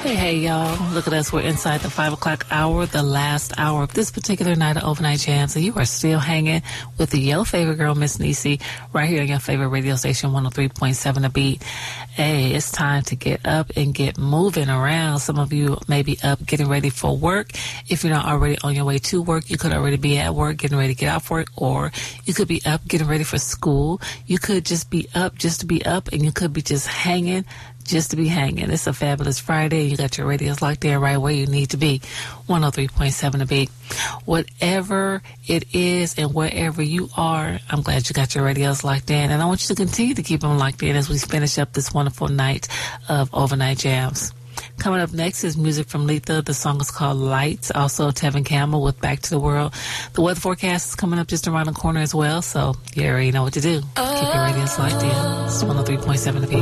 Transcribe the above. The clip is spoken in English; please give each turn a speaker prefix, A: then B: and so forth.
A: Hey, y'all. Look at us. We're inside the 5 o'clock hour, the last hour of this particular night of Overnight Jams. And you are still hanging with your favorite girl, Miss Niecy, right here on your favorite radio station, 103.7 The Beat. Hey, it's time to get up and get moving around. Some of you may be up getting ready for work. If you're not already on your way to work, you could already be at work getting ready to get off work, or you could be up getting ready for school. You could just be up just to be up, and you could be just hanging just to be hanging. It's a fabulous Friday. You got your radios locked in right where you need to be. 103.7 The Beat. Whatever it is and wherever you are, I'm glad you got your radios locked in. And I want you to continue to keep them locked in as we finish up this wonderful night of Overnight Jams. Coming up next is music from Letha. The song is called Lights. Also, Tevin Campbell with Back to the World. The weather forecast is coming up just around the corner as well, so you already know what to do. Keep your radios locked in. It's 103.7 The Beat.